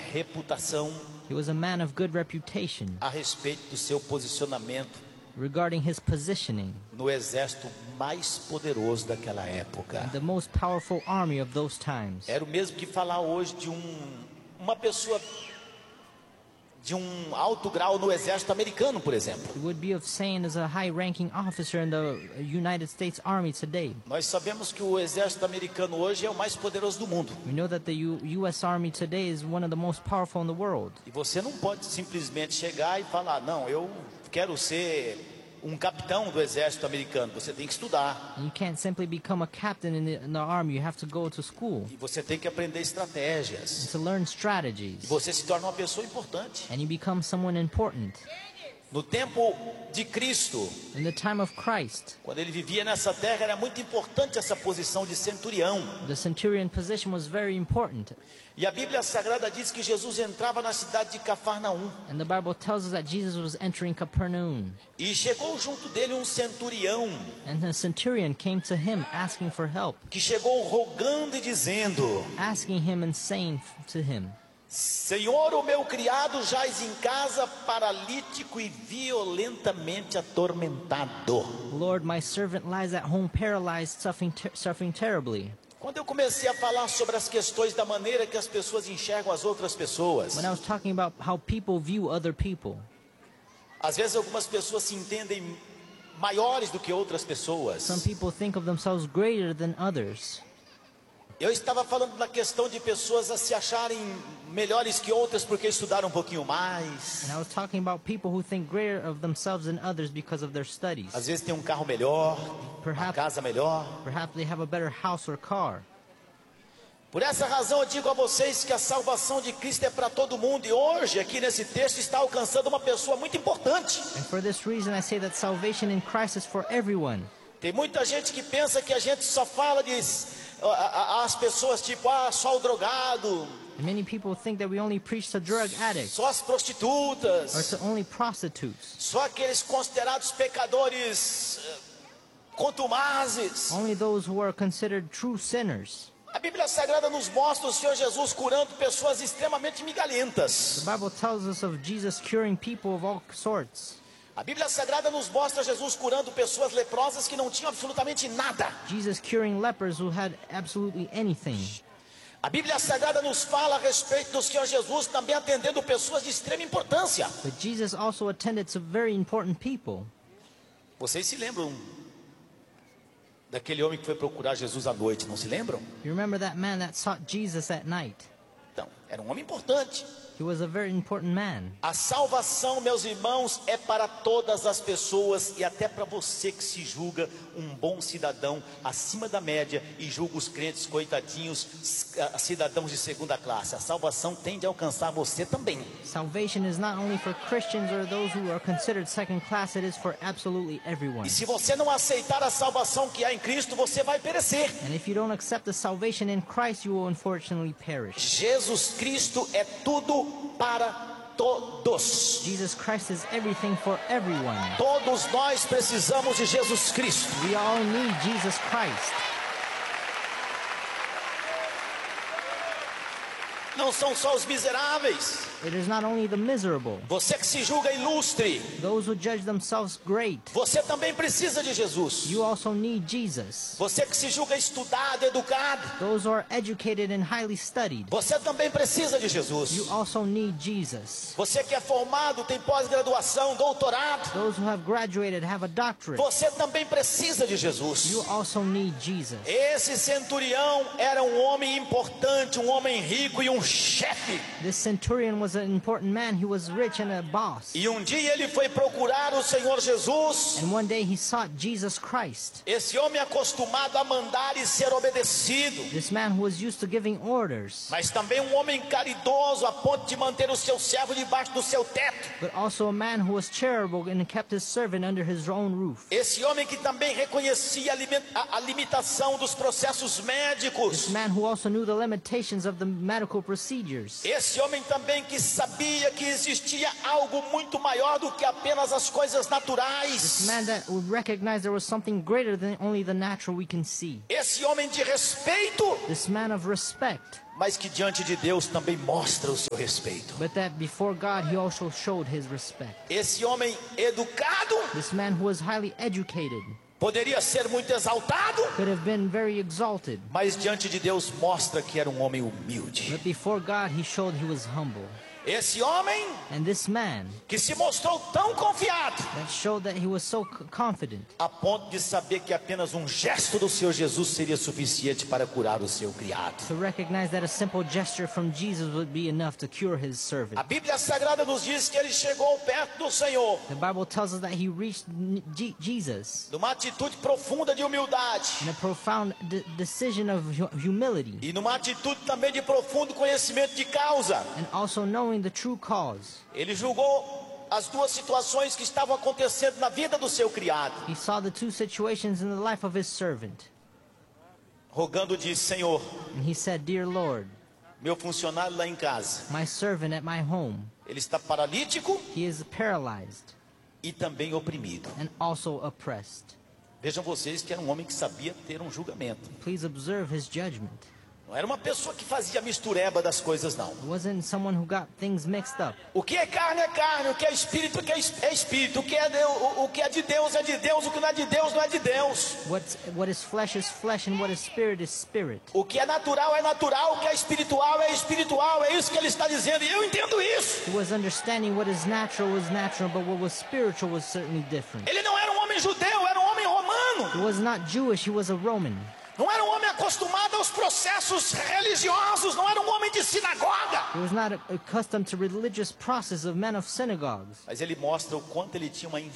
reputação He was a man of good reputation a respeito do seu posicionamento regarding his positioning no exército mais poderoso daquela época. in the most powerful army of those times. Era o mesmo que falar hoje de uma pessoa de alto grau no exército americano, por exemplo. It would be of saying as a high-ranking officer in the United States Army today. Nós sabemos que o exército americano hoje é o mais poderoso do mundo. We know that the U.S. Army today is one of the most powerful in the world. E você não pode simplesmente chegar e falar, não, eu quero ser um capitão do exército americano. Você tem que estudar. And you can't simply become a captain in the army. You have to go to school E você tem que aprender estratégias. and to learn E strategies. você se torna uma pessoa importante. And you become someone important. No tempo de Cristo, In the time of Christ, quando ele vivia nessa terra, era muito importante essa posição de centurião. the centurion position was very important. E a Bíblia Sagrada diz que Jesus entrava na cidade de Cafarnaum. And the Bible tells us that Jesus was entering Capernaum. E chegou junto dele um centurião, And the centurion came to him asking for help, que chegou rogando e dizendo, asking him and saying to him, Senhor, o meu criado jaz em casa, paralítico e violentamente atormentado. Lord, my servant lies at home paralyzed, suffering terribly. Quando eu comecei a falar sobre as questões da maneira que as pessoas enxergam as outras pessoas, When I was talking about how people view other people, às vezes algumas pessoas se entendem maiores do que outras pessoas. some people think of themselves greater than others. Eu estava falando da questão de pessoas a se acharem melhores que outras porque estudaram um pouquinho mais. And I was talking about people who think greater of themselves than others because of their studies. Às vezes tem um carro melhor, uma casa melhor. Perhaps they have a better house or car. Por essa razão eu digo a vocês que a salvação de Cristo é para todo mundo. E hoje, aqui nesse texto, está alcançando uma pessoa muito importante. And for this reason I say that salvation in Christ is for everyone. Tem muita gente que pensa que a gente só fala as pessoas tipo, só o drogado, And many people think that we only preach to drug addicts só as prostitutas, or to only prostitutes, só aqueles considerados pecadores contumazes. only those who are considered true sinners. A Bíblia Sagrada nos mostra o Senhor Jesus curando pessoas extremamente migalhentas. The Bible tells us of Jesus curing people of all sorts. A Bíblia Sagrada nos mostra Jesus curando pessoas leprosas que não tinham absolutamente nada. Jesus curing lepers who had absolutely anything. A Bíblia Sagrada nos fala a respeito do Senhor Jesus também atendendo pessoas de extrema importância. But Jesus also attended to very important people. Vocês se lembram daquele homem que foi procurar Jesus à noite, não se lembram? You remember that man that sought Jesus at night? Então, era um homem importante. He was a very important man. A salvação, meus irmãos, é para todas as pessoas e até para você que se julga um bom cidadão acima da média e julga os crentes coitadinhos, cidadãos de segunda classe. A salvação tende a alcançar você também. Salvation is not only for Christians or those who are considered second class, it is for absolutely everyone. E se você não aceitar a salvação que há em Cristo, você vai perecer. And if you don't accept the salvation in Christ, you will unfortunately perish. Jesus Cristo é tudo para todos. Jesus Christ is everything for everyone. Todos nós precisamos de Jesus Cristo. We all need Jesus Christ. Não são só os miseráveis. It is not only the miserable, Você que se julga ilustre, those who judge themselves great. você também precisa de Jesus. You also need Jesus. Você que se julga estudado, educado, Those who are educated and highly studied. você também precisa de Jesus. You also need Jesus. Você que é formado, tem pós-graduação, doutorado, Those who have graduated, have a doctorate. você também precisa de Jesus. You also need Jesus. Esse centurião era um homem importante, um homem rico e um chefe. This centurion was an important man. He was rich and a boss. E um dia ele foi procurar o Senhor Jesus. And one day he sought Jesus Christ. Esse homem acostumado a mandar e ser obedecido, This man who was used to giving orders, mas também um homem caridoso a ponto de manter o seu servo debaixo do seu teto. but also a man who was charitable and kept his servant under his own roof. Esse homem que também reconhecia a limitação dos processos médicos. This man who also knew the limitations of the medical procedures. Esse homem também que sabia que existia algo muito maior do que apenas as coisas This naturais. man that would recognize there was something greater than only the natural we can see. Esse homem de respeito, This man of respect, mas que diante de Deus também mostra o seu respeito. but that before God he also showed his respect. Esse homem educado This man who was highly educated poderia ser muito exaltado, could have been very exalted, mas diante de Deus mostra que era um homem humilde. but before God he showed he was humble. Esse homem And this man que se mostrou tão confiado, that showed that he was so confident, a ponto de saber que apenas um gesto do Senhor Jesus seria suficiente para curar o seu criado. to recognize that a simple gesture from Jesus would be enough to cure his servant. A Bíblia Sagrada nos diz que ele chegou perto do Senhor, The Bible tells us that he reached Jesus numa atitude profunda de humildade in a profound decision of humility, e numa atitude também de profundo conhecimento de causa. and also knowing the true cause. Ele julgou as duas situações que estavam acontecendo na vida do seu criado, He saw the two situations in the life of his servant, rogando disse: Senhor, and he said, "Dear Lord, meu funcionário lá em casa, my servant at my home, ele está paralítico he is paralyzed e também oprimido." and also oppressed." Vejam vocês que era um homem que sabia ter um julgamento. Please observe his judgment. Não era uma pessoa que fazia mistureba das coisas, não. It wasn't someone who got things mixed up. O que é carne, o que é espírito é espírito, o que é de Deus é de Deus, o que não é de Deus não é de Deus. What is flesh, and what is spirit. O que é natural, o que é espiritual, é isso que ele está dizendo, e eu entendo isso. He was understanding what is natural was natural, but what was spiritual was certainly different. Ele não era um homem judeu, era um homem romano. He was not Jewish, he was a Roman. Não era um homem acostumado aos processos religiosos, não era um homem de sinagoga. He was not accustomed to religious process of men of synagogues. Mas ele mostra o quanto ele tinha uma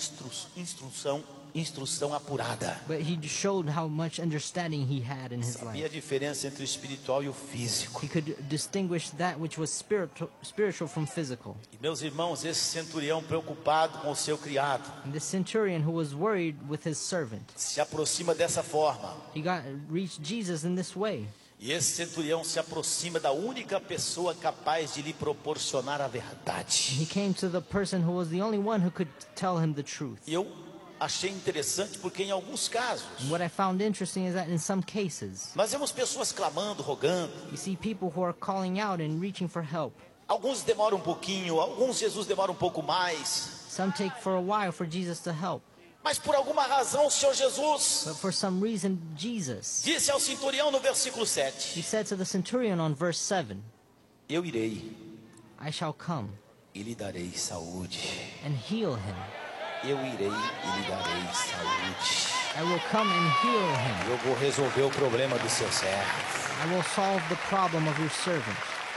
instrução apurada. But he showed how much understanding he had in his Sabia a life. diferença entre o espiritual e o físico. He could distinguish that which was spiritual from physical. E meus irmãos, esse centurião preocupado com o seu criado And the centurion who was worried with his servant, se aproxima dessa forma. he reached Jesus in this way. E esse centurião se aproxima da única pessoa capaz de lhe proporcionar a verdade. He came to the person who was the only one who could tell him the truth. E eu achei interessante porque em alguns casos And what I found interesting is that in some cases, nós vemos pessoas clamando, rogando. you see people who are calling out and reaching for help. Alguns demoram um pouquinho, alguns Jesus demora um pouco mais. Some take for a while for Jesus to help. Mas por alguma razão o Senhor Jesus But for some reason, Jesus, disse ao centurião no versículo he 7: said to the centurion on verse 7, Eu irei I shall come e lhe darei saúde. and heal him. Eu irei e lhe darei saúde. I will come and heal him. Eu vou resolver o problema do seu servo. I will solve the problem of your servant.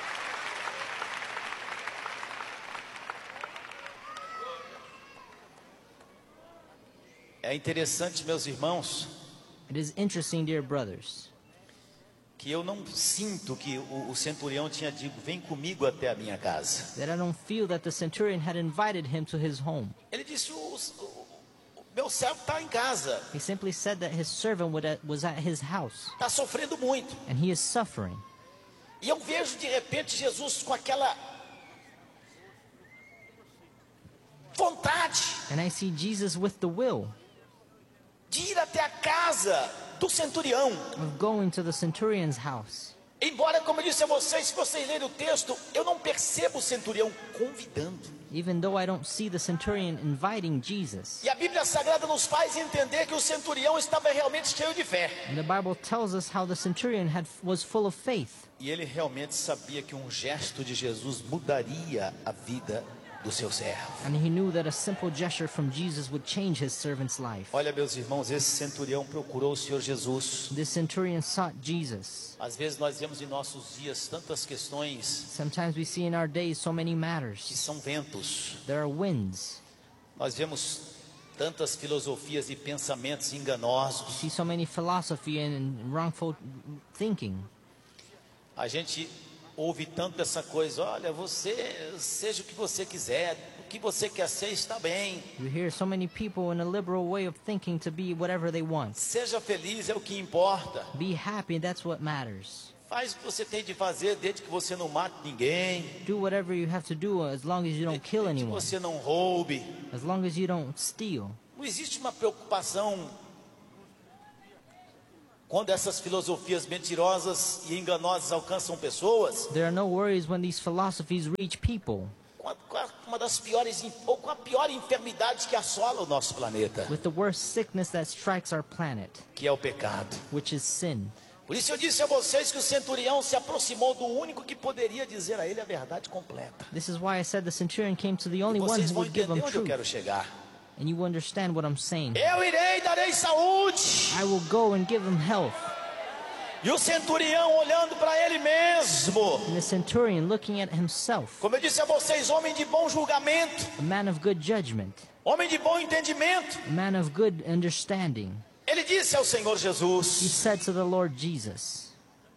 É interessante, meus irmãos, It is interesting, dear brothers, que eu não sinto que o centurião tinha dito: vem comigo até a minha casa. that I don't feel that the centurion had invited him to his home. Ele disse: o meu servo está em casa, He simply said that his servant was at his house, está sofrendo muito. and he is suffering. E eu vejo de repente Jesus com aquela vontade And I see Jesus with the will de ir até a casa do centurião. of going to the centurion's house. Embora, como eu disse a vocês, se vocês lerem o texto, eu não percebo o centurião convidando. Even though I don't see the centurion inviting Jesus. E a Bíblia Sagrada nos faz entender que o centurião estava realmente cheio de fé. And the Bible tells us how the centurion was full of faith. E ele realmente sabia que um gesto de Jesus mudaria a vida do seu servo. And he knew that a simple gesture from Jesus would change his servant's life. Olha, meus irmãos, esse centurião procurou o Senhor Jesus. This centurion sought Jesus. Às vezes nós vemos em nossos dias tantas questões Sometimes we see in our days so many que matters. são ventos. There are winds. Nós vemos tantas filosofias e pensamentos We enganosos. see so many philosophy and wrongful thinking. A gente ouve tanto essa coisa: olha, você seja o que você quiser, o que você quer ser está bem. You hear so many people in a liberal way of thinking to be whatever they want. Seja feliz, é o que importa. Be happy, that's what matters. Faz o que você tem de fazer, desde que você não mate ninguém, Do whatever you have to do as long as you don't kill desde que anyone. você não roube. As long as you don't steal. Não existe uma preocupação Quando essas filosofias mentirosas e enganosas alcançam pessoas, There are no worries when these philosophies reach people com uma das piores, ou com a pior enfermidade que assola o nosso planeta, with the worst sickness that strikes our planet, que é o pecado. which is sin. Por isso eu disse a vocês que o centurião se aproximou do único que poderia dizer a ele a verdade completa. This is why I said the centurion came to the only one Vocês who vão would give entender him onde eu truth. quero chegar. And you understand what I'm saying. Eu irei, darei saúde. I will go and give him health. E o centurião olhando para ele mesmo. And the centurion looking at himself, Como eu disse a vocês, homem de bom julgamento, a man of good judgment, homem de bom entendimento. a man of good understanding. Ele disse ao Senhor He Jesus: said to the Lord Jesus,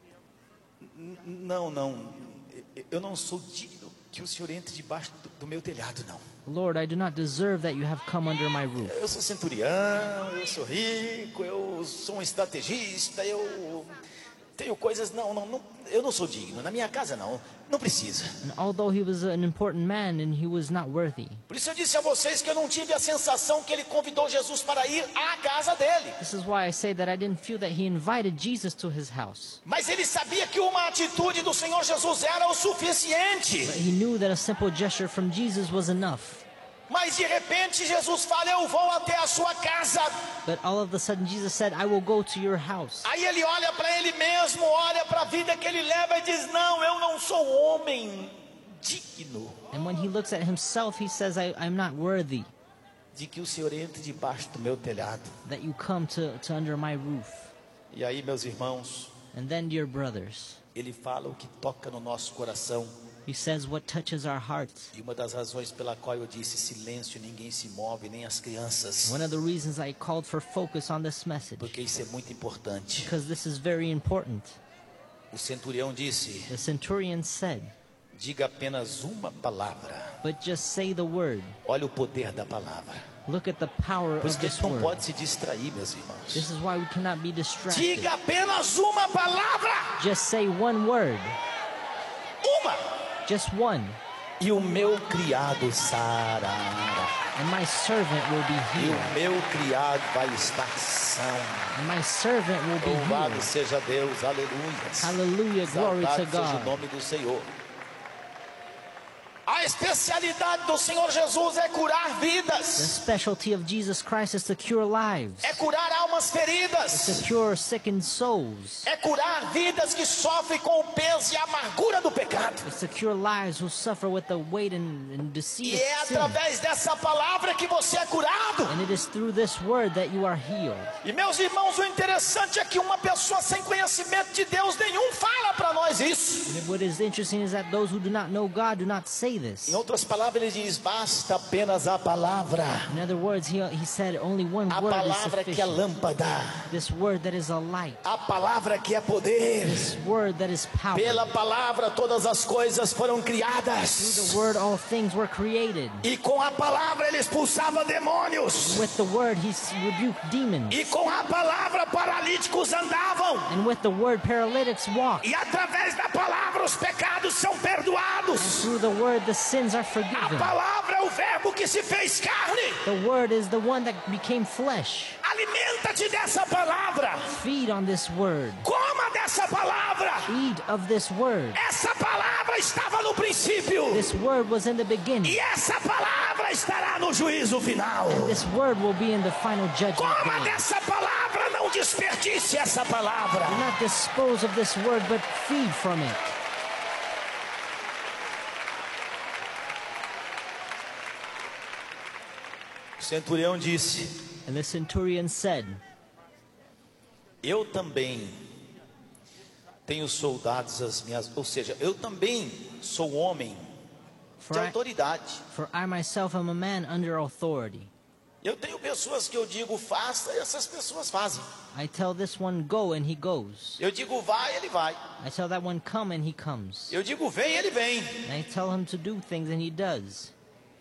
Não, eu não sou digno que o Senhor entre debaixo do meu telhado, não. Lord, I do not deserve that you have come under my roof. Eu sou centurião, eu sou rico, eu sou um estrategista, eu tenho coisas, eu não sou digno. Na minha casa não precisa. And although he was an important man and he was not worthy, Por isso eu disse a vocês que eu não tive a sensação que ele convidou Jesus para ir à casa dele. this is why I say that I didn't feel that he invited Jesus to his house. Mas ele sabia que uma atitude do Senhor Jesus era o But suficiente. he knew that a simple gesture from Jesus was enough. Mas de repente Jesus fala: eu vou até a sua casa. But all of a sudden Jesus said, I will go to your house. Aí ele olha para ele mesmo, olha para a vida que ele leva e diz: não, eu não sou homem digno And when he looks at himself, he says, I'm not worthy de que o Senhor entre debaixo do meu telhado. that you come to under my roof. E aí, meus irmãos, And then, dear brothers, ele fala o que toca no nosso coração. he says what touches our hearts. E uma das razões pela qual eu disse silêncio, ninguém se move, nem as crianças, One of the reasons I called for focus on this message, porque isso é muito importante. because this is very important. O centurião disse: The centurion said, diga apenas uma palavra. but just say the word. Olha o poder da palavra. Look at the power Por isso of que a this gente não word. pode se distrair, meus irmãos. This is why we cannot be distracted. Diga apenas uma palavra. Just say one word. Uma. Just one. E o meu criado sarará. And my servant will be E healed. o meu criado vai estar são. And my servant will be Louvado healed. seja Deus, aleluia. Hallelujah, glory to Exaltado seja o God. nome do Senhor. A especialidade do Senhor Jesus é curar The vidas, specialty of Jesus Christ is to cure lives, é curar almas feridas, to cure sickened souls. é curar vidas que sofrem com o peso e a amargura do pecado. It's to cure lives who suffer with the weight and deceit E é of sin. através dessa palavra que você é curado. And it is through this word that you are healed. E meus irmãos, o interessante é que uma pessoa sem conhecimento de Deus nenhum fala para nós isso. And what is interesting is that those who do not know God do not say Em this. outras palavras, ele diz: basta apenas a palavra. In other words, he said only one A word is palavra que é sufficient. lâmpada. This word that is a light. A palavra que é poder. This word that is power. Pela palavra todas as coisas foram Through criadas. the word all things were created. E com a palavra ele expulsava demônios. With the word he rebuked demons. E com a palavra paralíticos andavam. And with the word paralytics walked. E através da palavra os pecados são perdoados. Through the word the sins are A forgiven. palavra é o verbo que se fez carne. The word is the one that became flesh. Alimenta-te dessa palavra. Feed on this word. Coma dessa palavra. Eat of this word. Essa palavra estava no princípio. This word was in the beginning. E essa palavra estará no juízo final. This word will be in the final judgment Coma day. dessa palavra, não desperdice essa palavra. Do not dispose of this word, but feed from it. O centurião disse: And the centurion said, eu também tenho soldados às minhas, ou seja, eu também sou homem de for autoridade. I myself am a man under authority. Eu tenho pessoas que eu digo faça e essas pessoas fazem. I tell this one go and he goes. Eu digo vai, ele vai. I tell that one come and he comes. Eu digo vem, ele vem. And I tell him to do things and he does.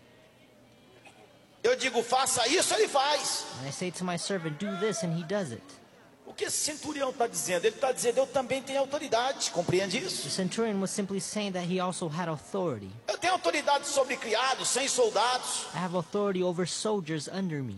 Eu digo faça isso, ele faz. And I say to my servant, do this and he does it. O que esse centurião está dizendo? Ele está dizendo eu também tenho autoridade. Compreende The isso? centurion was simply saying that he also had authority. Eu tenho autoridade sobre criados, sem soldados. I have authority over soldiers under me. Eu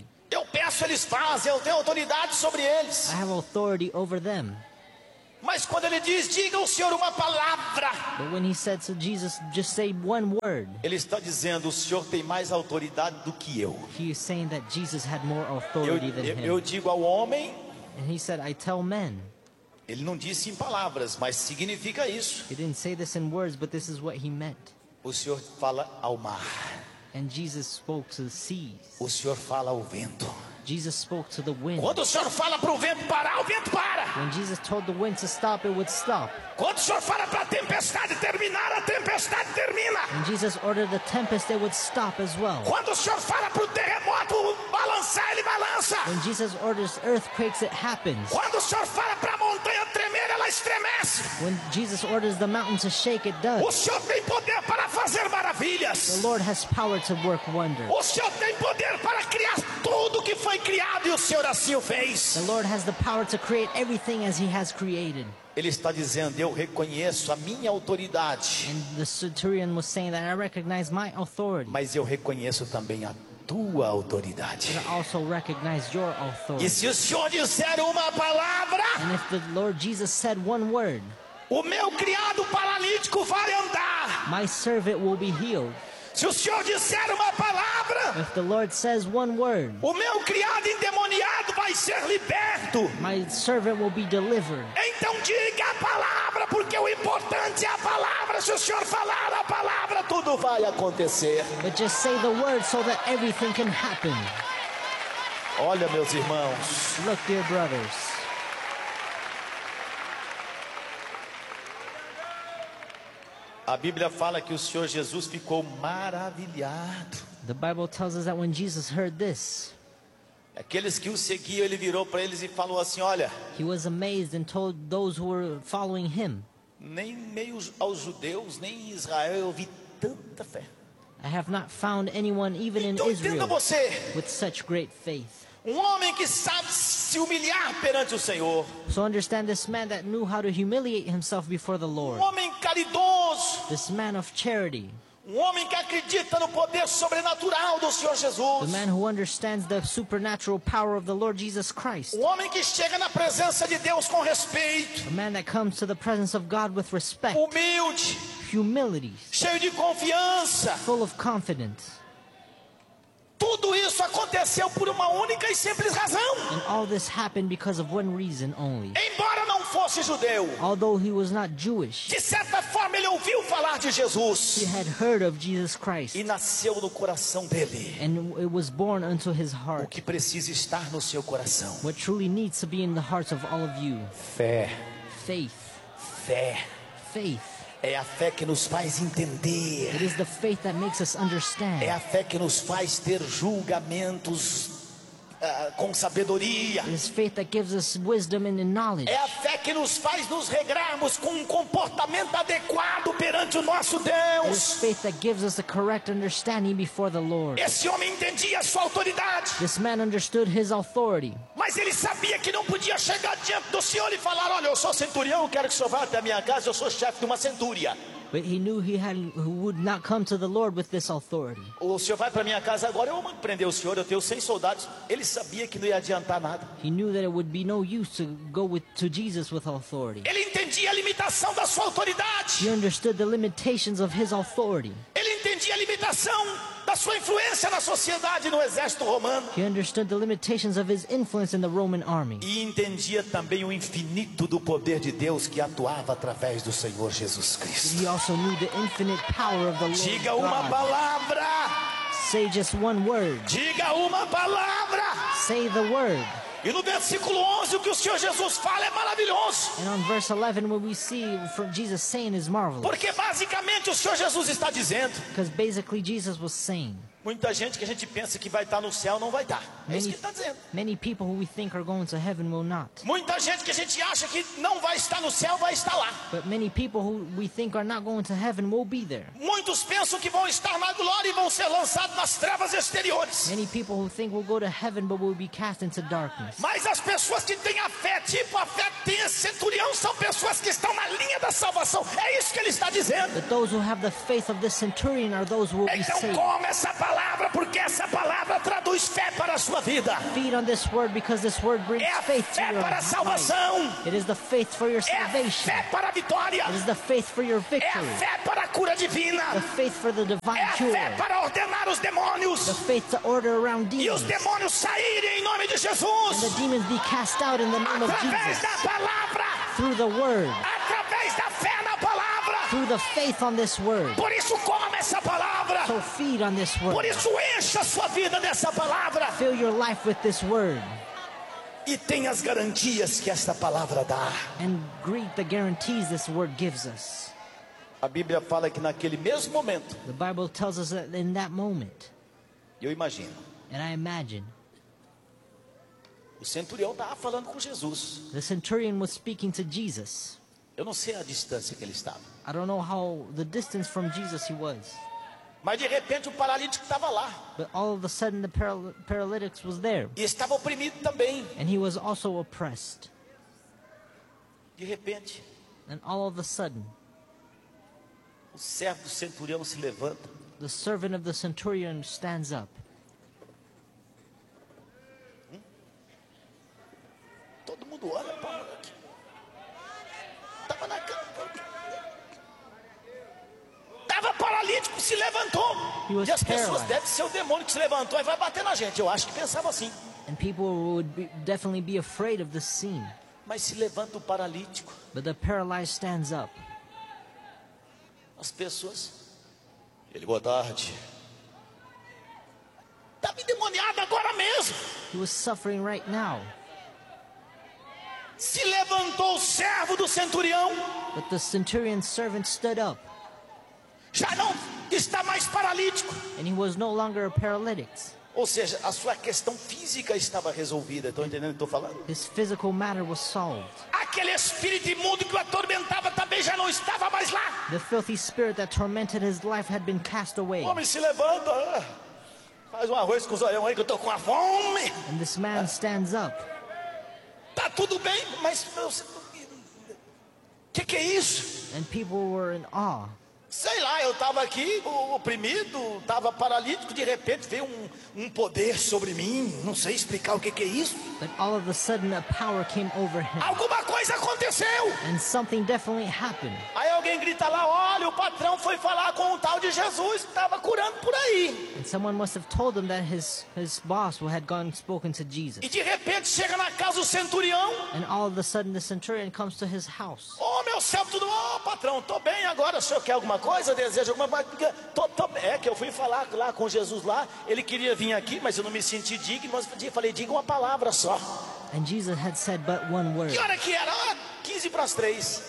peço, eles fazem, eu tenho autoridade sobre eles. I have authority over them. Mas quando ele diz, diga ao Senhor uma palavra, But when he said to Jesus, just say one word, ele está dizendo, o Senhor tem mais autoridade do que eu. he is saying that Jesus had more authority than Eu him. digo ao homem, And he said, I tell men. ele não disse em palavras, mas significa isso. He didn't say this in words, but this is what he meant. O Senhor fala ao mar, And Jesus spoke to the seas. o Senhor fala ao vento. Jesus spoke to the wind. Quando o Senhor fala para o vento parar, o vento para. When Jesus told the wind to stop, it would stop. Quando o Senhor fala para a tempestade terminar, a tempestade termina. When Jesus ordered the tempest, it would stop as well. Quando o Senhor fala para o terremoto balançar, ele balança. When Jesus orders earthquakes, it happens. Quando o Senhor fala para a montanha tremer, ela estremece. When Jesus orders the mountain to shake, it O does. Senhor tem poder para fazer maravilhas. The Lord has power to work wonders. O Senhor tem poder para criar tudo que foi criado e o Senhor assim o fez. The Lord has the power to create everything as he has created. Ele está dizendo, eu reconheço a minha autoridade, And the centurion was saying that I recognize my authority, mas eu reconheço também a tua autoridade. but I also recognize your E authority. se o Senhor disser uma palavra, And if the Lord Jesus said one word, o meu criado paralítico vai andar. my servant will be healed. Se o Senhor disser uma palavra, If the Lord says one word, o meu criado endemoniado vai ser liberto. my servant will be delivered. Então diga a palavra, porque o importante é a palavra. Se o Senhor falar a palavra, tudo vai acontecer. But just say the word so that everything can happen. Olha, meus irmãos, Look, dear brothers, a Bíblia fala que o Senhor Jesus ficou maravilhado. the Bible tells us that when Jesus heard this, Aqueles que o seguiam, ele virou para eles e falou assim, olha, he was amazed and told those who were following him, nem meio aos judeus, nem em Israel eu vi tanta fé. I have not found anyone, even in Então entenda Israel, você, with such great faith. homem que sabe se humilhar perante o Senhor, So understand this man that knew how to humiliate himself before the Lord, homem caridoso, this man of charity, homem que acredita no poder sobrenatural do Senhor the Jesus, man who understands the supernatural power of the Lord Jesus Christ, homem que chega na presença de Deus com respeito, a man that comes to the presence of God with respect, humilde, humility, cheio de confiança. full of confidence. Tudo isso aconteceu por uma única e simples razão. And all this happened because of one reason only. Embora não fosse judeu, Although he was not Jewish, de certa forma ele ouviu falar de he Jesus had heard of Jesus Christ, e nasceu no coração dele. and it was born unto his O heart. que precisa estar no seu coração? What truly needs to be in the hearts of all of you: Fé. faith. Fé. Faith. É a fé que nos faz entender. It is the faith that makes us É understand. a fé que nos faz ter julgamentos com sabedoria. It is faith that gives us wisdom and knowledge. É a fé que nos faz nos regrarmos com um comportamento adequado perante o nosso It is Deus. faith that gives us a correct understanding before the Lord. Esse homem entendia a sua autoridade, This man understood his authority, mas ele sabia que não podia chegar diante do Senhor e falar, olha, eu sou centurião, quero que o Senhor vá até a minha casa, eu sou chefe de uma centúria. but he knew he would not come to the Lord with this authority. O Senhor vai para minha casa agora, eu vou prender o Senhor, eu tenho 100 soldados. Ele sabia que não ia adiantar nada. He knew that it would be no use to go to Jesus with authority. Ele entendia a limitação da sua autoridade. He understood the limitations of his authority. Ele entendia a limitação da sua influência na sociedade e no exército romano. He understood the limitations of his influence in the Roman army. E entendia também o infinito do poder de Deus que atuava através do Senhor Jesus Cristo. He also knew the infinite power of the Lord Diga uma God. palavra. Say just one word. Diga uma palavra. Say the word. E no versículo 11 o que o Senhor Jesus fala é maravilhoso. And on verse 11, what we see from Jesus saying is marvelous. Porque basicamente o Senhor Jesus está dizendo, Because basically Jesus was saying, muita gente que a gente pensa que vai estar no céu não vai estar. É isso que many, ele está dizendo. many people who we think are going to heaven will not. Muita gente que a gente acha que não vai estar no céu vai estar lá. But many people who we think are not going to heaven will be there. Muitos pensam que vão estar na glória e vão ser lançados nas trevas exteriores. Many people who think will go to heaven but will be cast into darkness. Mas as pessoas que têm a fé, tipo a fé que tem esse centurião, são pessoas que estão na linha da salvação. É isso que ele está dizendo. But those who have the faith of this centurion are those who will be Então, saved. como essa palavra palavra, porque essa palavra traduz fé para a sua vida. Feed on this word because this word brings É a faith to fé your para a life. salvação. It is the faith for your É a salvation. fé para a vitória. It is the faith for your É a victory. fé para a cura divina. The faith for the É divine a cure. fé para ordenar os demônios. The faith to order around E os demons. demônios saírem em nome de And the Jesus. demons be cast out in the name of Através Jesus. da palavra. Through the word. Através da fé na palavra. Through the faith on this word. Por isso coma essa palavra. So feed on this Por word. isso encha a sua vida dessa palavra. Fill your life with this word. E tem as garantias que esta palavra dá. And greet the guarantees this word gives us. A Bíblia fala que naquele mesmo momento, The Bible tells us that in that moment, eu imagino, and I imagine, o centurião estava falando com Jesus. the centurion was speaking to Jesus. Eu não sei a distância que ele estava. I don't know how the distance from Jesus he was. Mas de repente o paralítico estava lá. But all of a sudden the paralytic was there. E estava oprimido também. And he was also oppressed. De repente, And all of a sudden, o servo do centurião se levanta. the servant of the centurion stands up. Todo mundo olha para aqui. Estava na cama. Estava paralítico, se levantou. He was E as pessoas paralyzed. devem ser o demônio que se levantou e vai bater na gente. Eu acho que pensava assim. And people would definitely be afraid of this scene. Mas se levanta o paralítico. But the paralyzed stands up. As pessoas. Ele, boa tarde. Estava endemoniado agora mesmo. He was suffering right now. Se levantou o servo do centurião. But the centurion's servant stood up. Já não está mais paralítico. And he was no longer a paralytic. Ou seja, a sua questão física estava resolvida. Estão entendendo o que estou falando? His physical matter was solved. Aquele espírito imundo que o atormentava também já não estava mais lá. The filthy spirit that tormented his life had been cast away. O homem se levanta. Faz um arroz com zoião aí que eu estou com a fome. And this man stands up. Tá tudo bem, mas que é isso? And people were in awe. Sei lá, eu estava aqui oprimido, estava paralítico, de repente veio um poder sobre mim, não sei explicar o que é isso. But all of a sudden a power came over him. Alguma coisa aconteceu. And something definitely happened. Aí alguém grita lá, olha, o patrão foi falar com o tal de Jesus que estava curando por aí. And someone must have told him that his boss had gone and spoken to Jesus. E de repente chega na casa do centurião. And all of a sudden the centurion comes to his house. Ô meu céu, tudo bom? Ô patrão, tô bem agora, o senhor quer alguma coisa? Deseja alguma coisa? Tô bem. É que eu fui falar lá com Jesus lá, ele queria vir aqui, mas eu não me senti digno, mas eu falei, diga uma palavra só. And Jesus had said but one word. Que hora que era? 15 para as 3.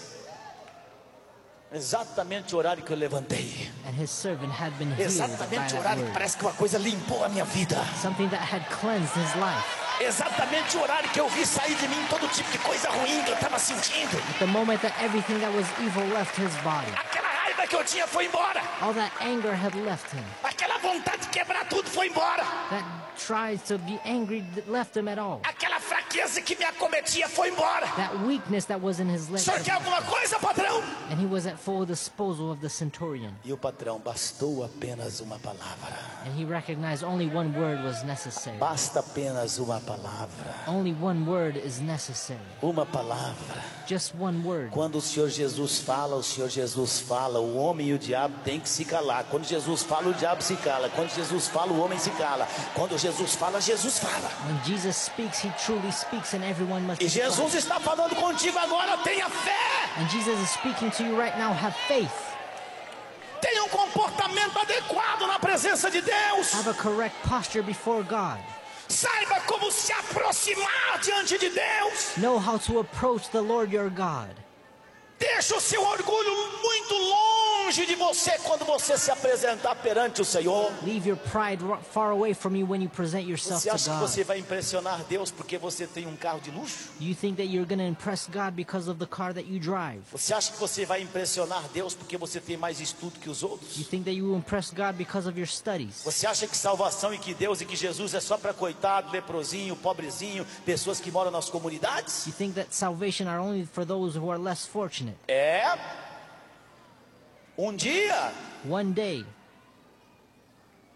Exatamente o horário que eu levantei. And his servant had been healed by Exatamente o that horário que word. parece que uma coisa limpou a minha vida. Something that had cleansed his life. Exatamente o horário que eu vi sair de mim todo tipo de coisa ruim que eu estava sentindo. At the moment that everything that was evil left his body. Aquela raiva que eu tinha foi embora. All that anger had left him. Aquela vontade de quebrar tudo foi embora. That tries to be angry that left him at all. Aquela fraqueza que me acometia foi embora. That weakness that was in his O legs. senhor quer alguma coisa, patrão? And he was at full disposal of the centurion. E o patrão, bastou apenas uma palavra. And he recognized only one word was necessary. Basta apenas uma palavra. Only one word is necessary. Uma palavra. Just one word. Quando o Senhor Jesus fala, o Senhor Jesus fala. O homem e o diabo têm que se calar. Quando Jesus fala, o diabo se cala. Quando Jesus fala, o homem se cala. Quando Jesus fala, Jesus fala. When Jesus speaks, he truly speaks and everyone must E be Jesus quiet. está falando contigo agora, tenha fé. And Jesus is speaking to you right now, have faith. Tenha um comportamento adequado na presença de Deus. Have a correct posture before God. Saiba como se aproximar diante de Deus. Know how to approach the Lord your God. Deixa o seu orgulho muito longe de você quando você se apresentar perante o Senhor. Leave your pride far away from you when you present yourself Você to acha que God. você vai impressionar Deus porque você tem um carro de luxo? You think that you're going to impress God because of the car that you drive. Você acha que você vai impressionar Deus porque você tem mais estudo que os outros? You think that you will impress God because of your studies. Você acha que salvação e que Deus e que Jesus é só para coitado, leprosinho, pobrezinho, pessoas que moram nas comunidades? You think that salvation are only for those who are less fortunate. É. Um dia, One day,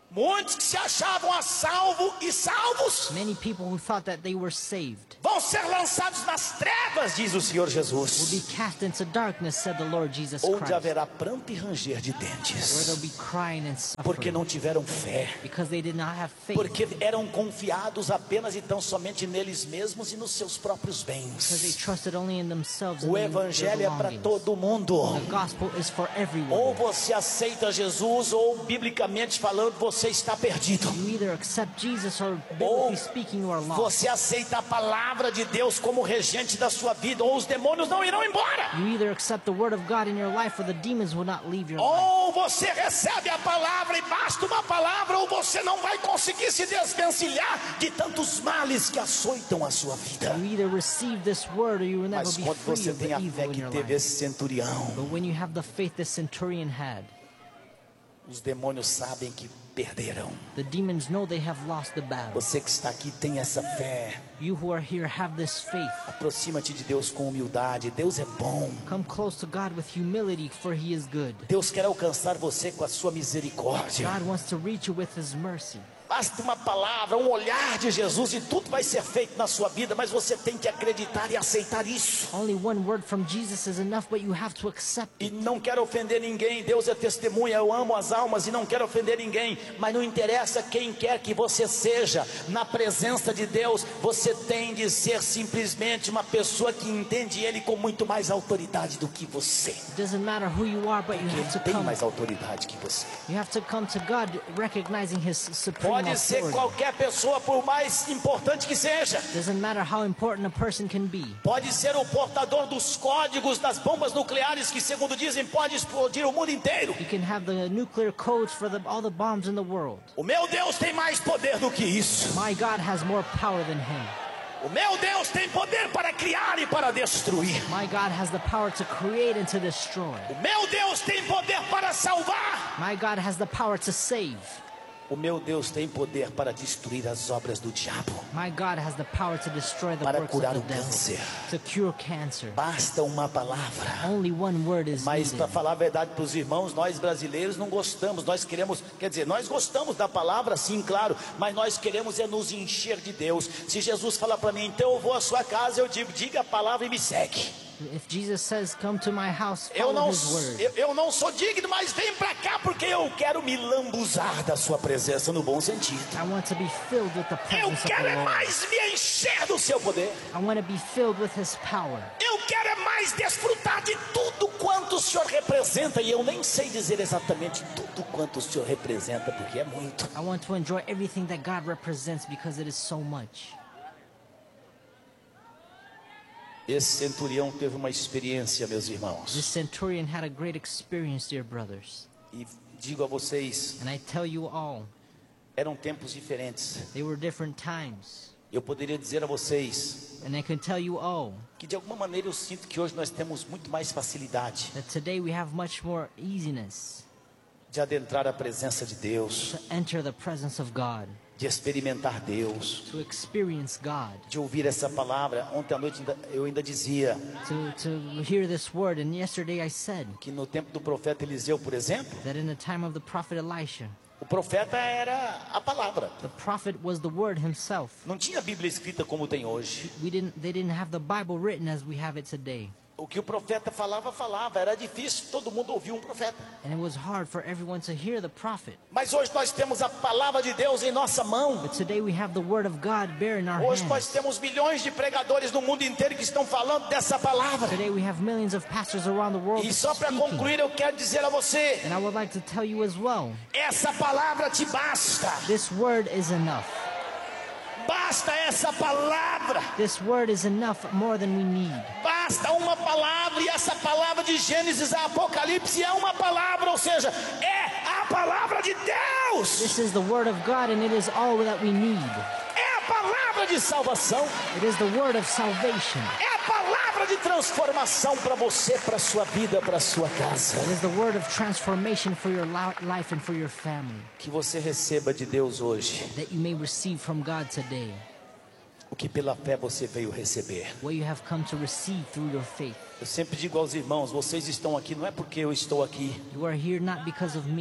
Muitos que se achavam a salvo e salvos Many people who thought that they were saved vão ser lançados nas trevas, diz o Senhor will Jesus, be cast into darkness, said the Lord Jesus onde Christ, haverá pranto e ranger de where there'll dentes, be crying and porque suffering, não tiveram fé, because they did not have faith, porque eram confiados apenas e tão somente neles mesmos e nos seus próprios because they bens. trusted only in themselves and O their evangelho é para belongings. todo mundo. The gospel is for Ou everyone. você aceita Jesus, ou biblicamente falando, você está perdido. You either accept Jesus or Ou biblically speaking you are lost. você aceita a palavra de Deus como regente da sua vida, ou os demônios não irão embora. You either accept the word of God in your life or the demons will not leave your life. Ou você recebe a palavra e basta uma palavra, ou você não vai conseguir se desvencilhar de tantos males que açoitam a sua vida. You either receive this word or you will never Mas be quando free você of tem the a evil fé in que your teve life. esse centurião, But when you have the faith this centurion had, os demônios sabem que perderam. the demons know they have lost the battle. Você que está aqui tem essa fé. You who are here have this faith. Aproxima-te de Deus com humildade. Deus é bom. Come close to God with humility, for He is good. Deus quer alcançar você com a sua misericórdia. God wants to reach you with His mercy. Basta uma palavra, um olhar de Jesus e tudo vai ser feito na sua vida, mas você tem que acreditar e aceitar isso. Only one word from Jesus is enough, but you have to accept E it. não quero ofender ninguém, Deus é testemunha, eu amo as almas e não quero ofender ninguém, mas não interessa quem quer que você seja, na presença de Deus, você tem de ser simplesmente uma pessoa que entende Ele com muito mais autoridade do que você. It doesn't matter who you are, but you Ele have to tem come. mais autoridade que você. You have to come to God, recognizing His supreme Pode ser authority. qualquer pessoa, por mais importante que seja. Doesn't matter how important a person can be. Pode ser o portador dos códigos das bombas nucleares que, segundo dizem, pode explodir o mundo inteiro. You can have the nuclear codes for all the bombs in the world. O meu Deus tem mais poder do que isso. My God has more power than Him. O meu Deus tem poder para criar e para destruir. My God has the power to create and to destroy. O meu Deus tem poder para salvar. My God has the power to save. O meu Deus tem poder para destruir as obras do diabo, My God has the power to destroy the para works of curar the o devil, câncer. to cure cancer. Basta uma palavra. Only one word is Mas needed. para falar a verdade para os irmãos, nós brasileiros não gostamos, nós queremos, quer dizer, nós gostamos da palavra, sim, claro, mas nós queremos é nos encher de Deus. Se Jesus fala para mim, então eu vou à sua casa, eu digo, diga a palavra e me segue. If Jesus says, come to my house, Eu follow não, His word. eu não sou digno, mas vem para cá porque eu quero me lambuzar da sua presença no bom sentido. I want to be filled with the Eu presence of quero the é Lord. mais me encher do seu poder. I want to be filled with His power. Eu quero é mais desfrutar de tudo quanto o Senhor representa. E eu nem sei dizer exatamente tudo quanto o Senhor representa, porque é muito. I want to enjoy everything that God represents because it is so much. Esse centurião teve uma experiência, meus This irmãos. centurion had a great experience, dear brothers. E digo a vocês, And I tell you all, eram tempos diferentes. they were different times. Eu poderia dizer a vocês And I can tell you all que de alguma maneira eu sinto que hoje nós temos muito mais facilidade that today we have much more easiness de adentrar a presença de Deus, to enter the presence of God, de experimentar Deus, to experience God, de ouvir essa palavra. Ontem à noite eu ainda dizia to hear this word. And yesterday I said que no tempo do profeta Eliseu, por exemplo, that in the time of the prophet Elisha, o profeta era a palavra. the prophet was the word himself. Não tinha Bíblia escrita como tem hoje. They didn't have the Bible written as we have it today. O que o profeta falava. Era difícil todo mundo ouvir um profeta. And it was hard for everyone to hear the prophet. Mas hoje nós temos a palavra de Deus em nossa mão. But today we have the word of God bare in our Hoje nós hands. temos milhões de pregadores no mundo inteiro que estão falando dessa palavra. Today we have millions of pastors around the world E só para speaking. concluir, eu quero dizer a você: And I would like to tell you as well, essa palavra te basta. this word is enough. Basta essa palavra. This word is enough, more than we need. Basta uma palavra, e essa palavra de Gênesis a Apocalipse é uma palavra, ou seja, é a palavra de Deus. This is the word of God, and it is all that we need. É a palavra de salvação. It is the word of salvation. É a palavra de transformação para você, para sua vida, para sua casa. It is the word of transformation for your life and for your family, Que você receba de Deus hoje that you may receive from God today o que pela fé você veio receber. what you have come to receive through your faith. Eu sempre digo aos irmãos, vocês estão aqui não é porque eu estou aqui, You are here not because of me,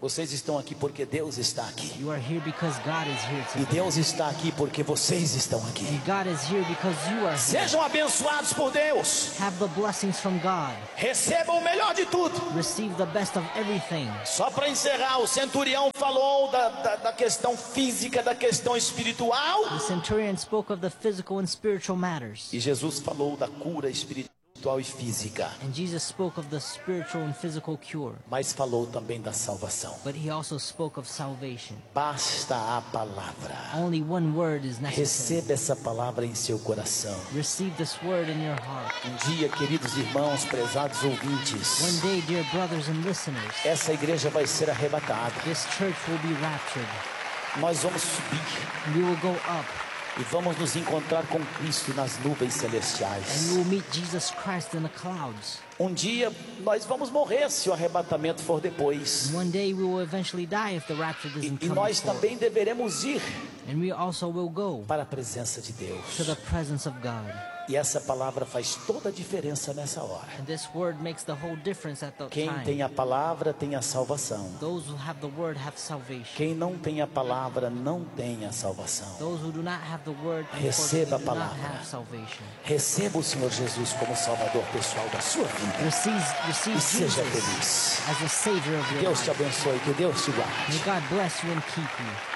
Vocês estão aqui porque Deus está aqui. You are here because God is here E today. Deus está aqui porque vocês estão aqui. And God is here because you are here. Sejam abençoados por Deus. Have the blessings from God. Recebam o melhor de tudo. Receive the best of everything. Só para encerrar, o centurião falou da questão física, da questão espiritual. The centurion spoke of the physical and spiritual matters. E Jesus falou da cura espiritual e física. And Jesus spoke of the spiritual and physical cure. Mas falou também da salvação. But he also spoke of salvation. Basta a palavra. Only one word is necessary. Receba essa palavra em seu coração. Receive this word in your heart. Um dia, queridos irmãos, prezados One ouvintes, day, dear brothers and listeners, essa igreja vai ser arrebatada. this church will be raptured. Nós vamos subir And we will go up. e vamos nos encontrar com Cristo nas nuvens And we celestiais. will meet Jesus Christ in the clouds. Um dia nós vamos morrer se o arrebatamento for depois. And one day we will eventually die if the rapture E, doesn't e come nós before. também deveremos ir And we also will go para a presença de to Deus. the presence of God. E essa palavra faz toda a diferença nessa hora. And this word makes the whole difference at the Quem time. tem a palavra tem a salvação. Those who have the word have salvation. Quem não tem a palavra não tem a salvação. Those who do not have the word, Receba a unfortunately, do not palavra. have salvation. Receba o Senhor Jesus como Salvador pessoal da sua vida. Receive E seja Jesus feliz. as the Savior of your Deus te life. abençoe, que Deus te May guarde. God bless you and keep you.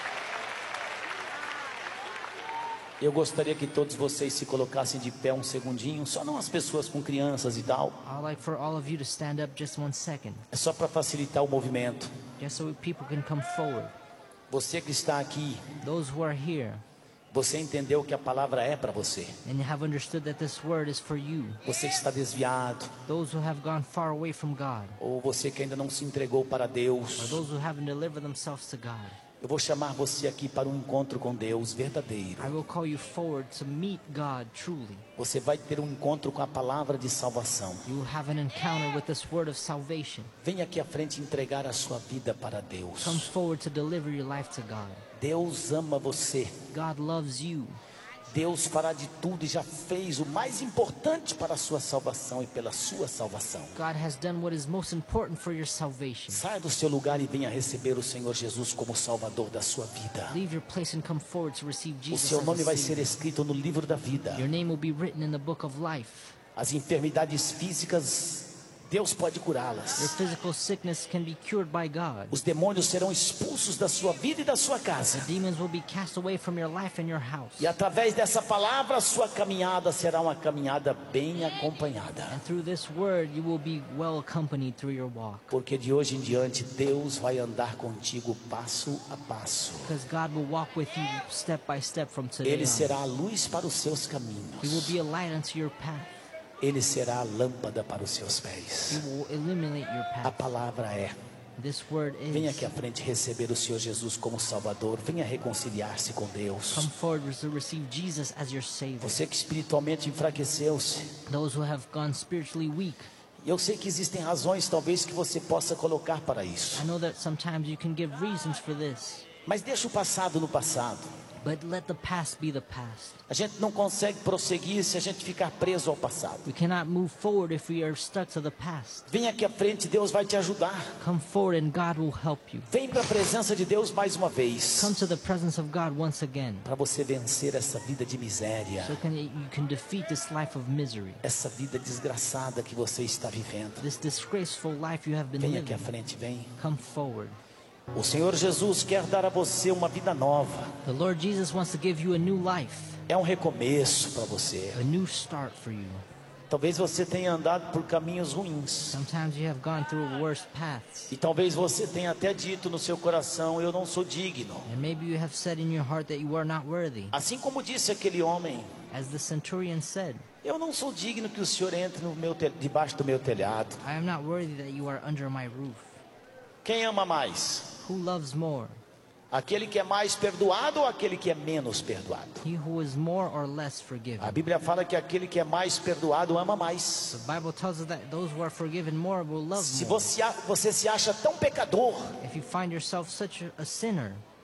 Eu gostaria que todos vocês se colocassem de pé um segundinho, só não as pessoas com crianças e tal. I'd like for all of you to stand up just 1 second, É só para facilitar o movimento. just so people can come forward. Você que está aqui, Those who are here você entendeu que a palavra é para você. and have understood that this word is for you. Você que está desviado, Those who have gone far away from God, ou você que ainda não se entregou para or Deus. those who haven't delivered themselves to God. Eu vou chamar você aqui para um encontro com Deus verdadeiro. I will call you forward to meet God truly. Você vai ter um encontro com a palavra de salvação. You will have an encounter with this word of salvation. Venha aqui à frente entregar a sua vida para Deus. Come forward to deliver your life to God. Deus ama você. God loves you. Deus fará de tudo e já fez o mais importante para a sua salvação e pela sua salvação. God has done what is most important for your salvation. Saia do seu lugar e venha receber o Senhor Jesus como Salvador da sua vida. Leave your place and come forward to receive O Jesus seu as nome a vai ser Savior. escrito no livro da vida. Your name will be written in the book of life. As enfermidades físicas, Deus pode Your curá-las. physical sickness can be cured by God. Os demônios serão expulsos da sua vida e da sua The casa. demons will be cast away from your life and your house. E através dessa palavra, a sua caminhada será uma caminhada bem acompanhada. And through this word, you will be well accompanied through your walk. Porque de hoje em diante, Deus vai andar contigo passo a passo. Because God will walk with you step by step from today Ele on. será a luz para os seus He will caminhos. be a light unto your path. Ele será a lâmpada para os seus pés. He will illuminate your A path. palavra é: This word venha is. aqui à frente receber o Senhor Jesus como Salvador. Venha reconciliar-se com Deus. Come forward to receive Jesus as your Savior. Você que espiritualmente enfraqueceu-se. Those who have gone spiritually weak. E eu sei que existem razões talvez que você possa colocar para isso. I know that sometimes you can give reasons for this. Mas deixa o passado no passado. But let the past be the past. A gente não consegue prosseguir se a gente ficar preso ao passado. We cannot move forward if we are stuck to the past. Vem aqui à frente, Deus vai te ajudar. Come forward and God will help you. Vem para a presença de Deus mais uma vez. Come to the presence of God once again. Para você vencer essa vida de miséria. So you can defeat this life of misery. Essa vida desgraçada que você está vivendo. This disgraceful life you have been Vem aqui à living. frente, vem. Come forward. O Senhor Jesus quer dar a você uma vida nova. The Lord Jesus wants to give you a new life. É um recomeço para você. A new start for you. Talvez você tenha andado por caminhos ruins. Sometimes you have gone through worse paths. E talvez você tenha até dito no seu coração: eu não sou digno. And maybe you have said in your heart that you are not worthy. Assim como disse aquele homem: As the centurion said, eu não sou digno que o Senhor entre debaixo do meu telhado. I am not worthy that you are under my roof. Quem ama mais? Who loves more? Aquele que é mais perdoado ou aquele que é menos perdoado? He who is more or less forgiven. A Bíblia fala que aquele que é mais perdoado ama mais. The Bible tells us that those who are forgiven more will love Se more. você se acha tão pecador, If you find yourself such a sinner,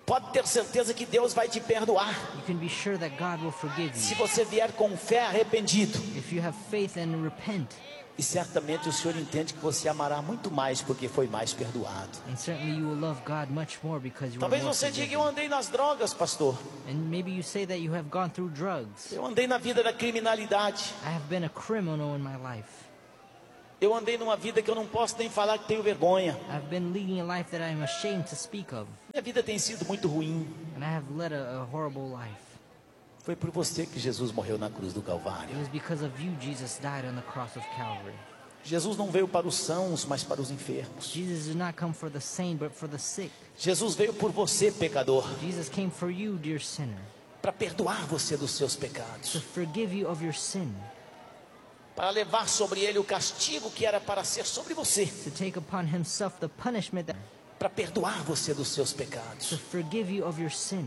Pode ter certeza que Deus vai te perdoar. You can be sure that God will forgive Se you você vier com fé, arrependido. if you have faith and repent. E certamente o Senhor entende que você amará muito mais porque foi mais perdoado. And certainly you will love God much more because you are Talvez more você diga: forgiven. eu andei nas drogas, pastor. And maybe you say that you have gone through drugs. Eu andei na vida da criminalidade. I have been a criminal in my life. Eu andei numa vida que eu não posso nem falar, que tenho vergonha. I've been leading a life that I am ashamed to speak of. Minha vida tem sido muito ruim. And I have led a horrible life. Foi por você que Jesus morreu na cruz do It Calvário. was because of you Jesus died on the cross of Calvary. Jesus não veio para os sãos, mas para os enfermos. Jesus did not come for the sane but for the sick. Jesus veio por você, pecador, Jesus came for you, dear sinner, para perdoar você dos seus to pecados, forgive you of your sin, para levar sobre ele o castigo que era para ser sobre você, to take upon himself the punishment that para perdoar você dos seus to pecados, forgive you of your sin,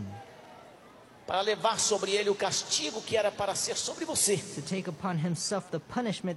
para levar sobre ele o castigo que era para ser sobre você, to take upon himself the punishment